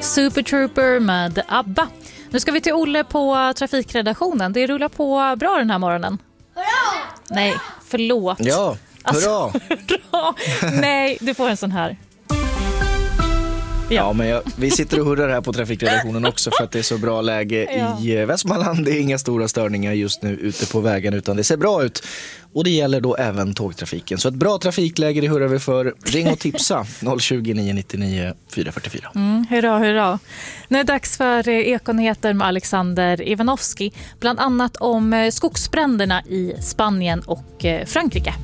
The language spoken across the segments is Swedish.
Super Trooper med ABBA. Nu ska vi till Olle på trafikredaktionen. Det rullar på bra den här morgonen. Hurra! Nej, förlåt. Ja, hurra! Hurra! Nej, du får en sån här. Ja, men vi sitter och hurrar här på trafikredaktionen också för att det är så bra läge i Västmanland. Det är inga stora störningar just nu ute på vägen utan det ser bra ut. Och det gäller då även tågtrafiken. Så ett bra trafikläge det hurrar vi för. Ring och tipsa 020 999 444. Hurra. Nu är det dags för Ekonyheter med Alexander Ivanovski. Bland annat om skogsbränderna i Spanien och Frankrike.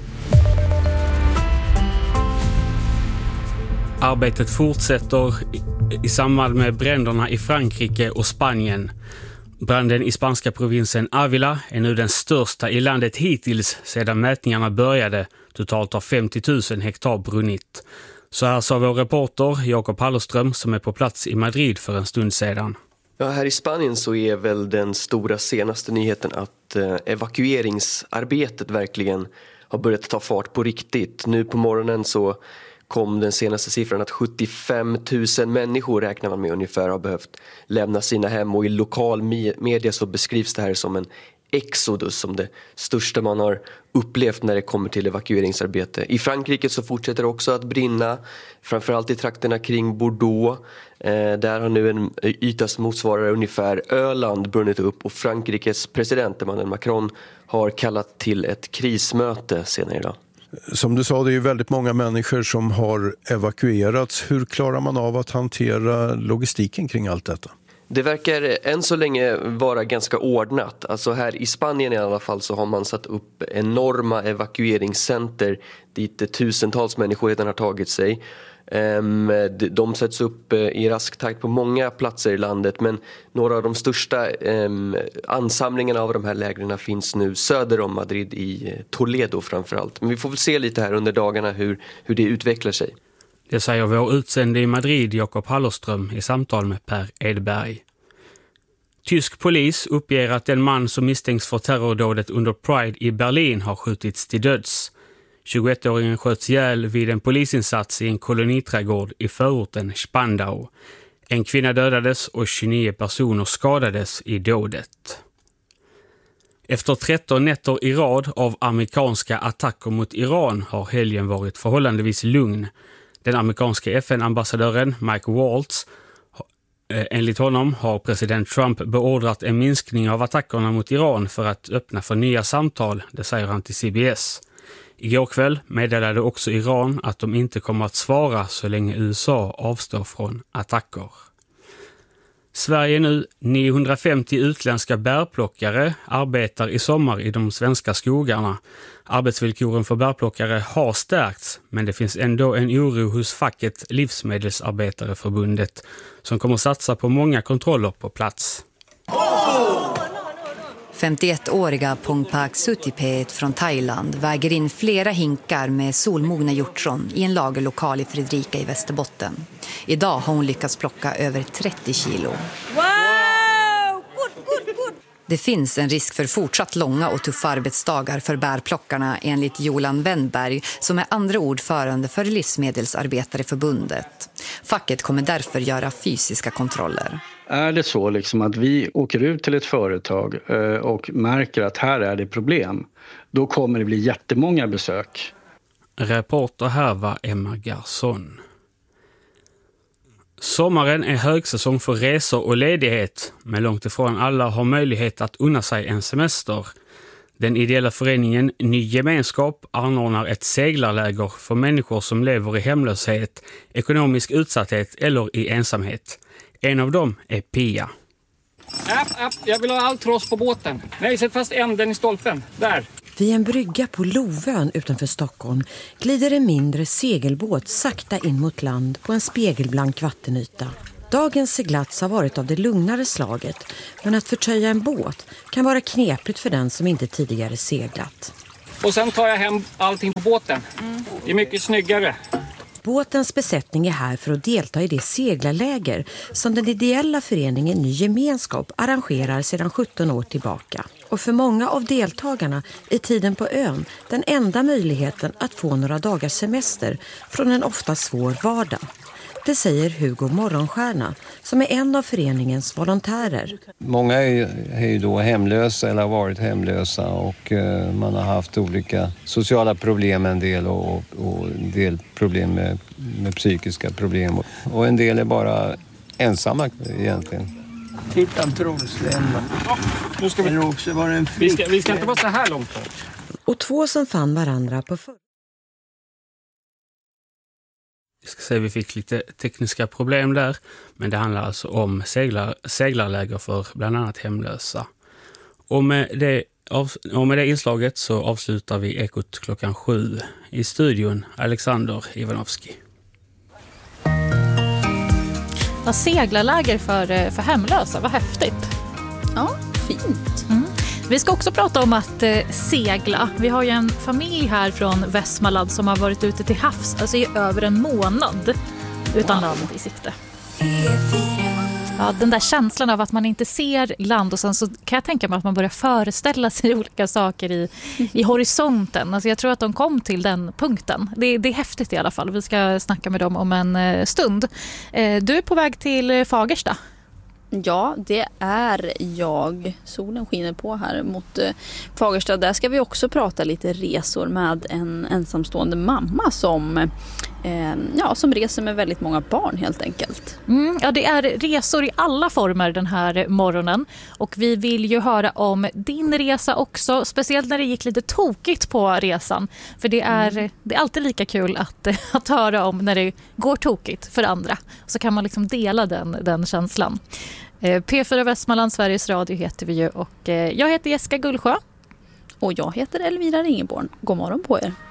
Arbetet fortsätter i samband med bränderna i Frankrike och Spanien. Branden i spanska provinsen Ávila är nu den största i landet hittills sedan mätningarna började. Totalt har 50 000 hektar brunnit. Så här sa vår reporter Jakob Hallerström som är på plats i Madrid för en stund sedan. Ja, här i Spanien så är väl den stora senaste nyheten att evakueringsarbetet verkligen har börjat ta fart på riktigt. Nu på morgonen så kom den senaste siffran att 75 000 människor räknar man med ungefär har behövt lämna sina hem, och i lokal media så beskrivs det här som en exodus, som det största man har upplevt när det kommer till evakueringsarbete. I Frankrike så fortsätter det också att brinna, framförallt i trakterna kring Bordeaux. Där har nu en yta som motsvarar ungefär Öland brunnit upp, och Frankrikes president Emmanuel Macron har kallat till ett krismöte senare idag. Som du sa, det är ju väldigt många människor som har evakuerats. Hur klarar man av att hantera logistiken kring allt detta? Det verkar än så länge vara ganska ordnat. Alltså här i Spanien i alla fall så har man satt upp enorma evakueringscenter dit tusentals människor redan har tagit sig. De sätts upp i rask takt på många platser i landet, men några av de största ansamlingarna av de här lägren finns nu söder om Madrid, i Toledo framförallt. Men vi får väl se lite här under dagarna hur det utvecklar sig. Det säger vår utsände i Madrid Jakob Hallerström i samtal med Per Edberg. Tysk polis uppger att den man som misstänks för terrordådet under Pride i Berlin har skjutits till döds. 21-åringen sköts ihjäl vid en polisinsats i en koloniträdgård i förorten Spandau. En kvinna dödades och 29 personer skadades i dådet. Efter 13 nätter i rad av amerikanska attacker mot Iran har helgen varit förhållandevis lugn. Den amerikanska FN-ambassadören Mike Waltz, enligt honom har president Trump beordrat en minskning av attackerna mot Iran för att öppna för nya samtal, det säger han till CBS. Igår kväll meddelade också Iran att de inte kommer att svara så länge USA avstår från attacker. Sverige nu 950 utländska bärplockare arbetar i sommar i de svenska skogarna. Arbetsvillkoren för bärplockare har stärkts, men det finns ändå en oro hos facket Livsmedelsarbetareförbundet som kommer satsa på många kontroller på plats. 51-åriga Pongpak Sutipet från Thailand väger in flera hinkar med solmogna hjortron i en lagerlokal i Fredrika i Västerbotten. Idag har hon lyckats plocka över 30 kilo. Wow! Good. Det finns en risk för fortsatt långa och tuffa arbetsdagar för bärplockarna enligt Jolan Wennberg som är andra ordförande för Livsmedelsarbetareförbundet. Facket kommer därför göra fysiska kontroller. Är det så liksom att vi åker ut till ett företag och märker att här är det problem, då kommer det bli jättemånga besök. Reporter här var Emma Garsson. Sommaren är högsäsong för resor och ledighet, men långt ifrån alla har möjlighet att unna sig en semester. Den ideella föreningen Ny Gemenskap anordnar ett seglarläger för människor som lever i hemlöshet, ekonomisk utsatthet eller i ensamhet. En av dem är Pia. Jag vill ha all tross på båten. Nej, sätt fast änden i stolpen. Där. Vid en brygga på Lovön utanför Stockholm glider en mindre segelbåt sakta in mot land på en spegelblank vattenyta. Dagens seglats har varit av det lugnare slaget, men att förtöja en båt kan vara knepligt för den som inte tidigare seglat. Och sen tar jag hem allting på båten. Det är mycket snyggare. Båtens besättning är här för att delta i det seglarläger som den ideella föreningen Ny Gemenskap arrangerar sedan 17 år tillbaka. Och för många av deltagarna är tiden på ön den enda möjligheten att få några dagars semester från en ofta svår vardag. Det säger Hugo Morgonstjärna som är en av föreningens volontärer. Många är ju då hemlösa eller har varit hemlösa och man har haft olika sociala problem en del och en del problem med psykiska problem. Och en del är bara ensamma egentligen. Titta Trollslämma. Nu ska vi också vara en flick. Vi ska inte vara så här långt bort. Och två som fann varandra på Jag ska säga vi fick lite tekniska problem där, men det handlar alltså om seglarläger för bland annat hemlösa. Och med det inslaget så avslutar vi Ekot 7:00. I studion Alexander Ivanovski. Ja, seglarläger för hemlösa, vad häftigt. Ja, fint. Vi ska också prata om att segla. Vi har ju en familj här från Västmanland som har varit ute till havs alltså i över en månad utan land i sikte. Ja, den där känslan av att man inte ser land och sen så kan jag tänka mig att man börjar föreställa sig olika saker i horisonten. Alltså jag tror att de kom till den punkten. Det är häftigt i alla fall. Vi ska snacka med dem om en stund. Du är på väg till Fagersta. Ja, det är jag. Solen skiner på här mot Fagersta. Där ska vi också prata lite resor med en ensamstående mamma som reser med väldigt många barn helt enkelt. Ja, det är resor i alla former den här morgonen. Och vi vill ju höra om din resa också. Speciellt när det gick lite tokigt på resan. För det är alltid lika kul att höra om när det går tokigt för andra. Så kan man liksom dela den känslan. P4 Västmanland, Sveriges Radio heter vi ju. Och jag heter Jessica Gullsjö. Och jag heter Elvira Ringeborn. God morgon på er.